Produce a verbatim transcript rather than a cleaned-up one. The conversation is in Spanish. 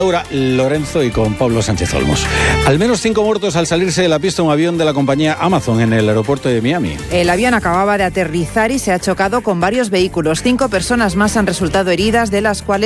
Laura Lorenzo y con Pablo Sánchez Olmos. Al menos cinco muertos al salirse de la pista un avión de la compañía Amazon en el aeropuerto de Miami. El avión acababa de aterrizar y se ha chocado con varios vehículos. Cinco personas más han resultado heridas, de las cuales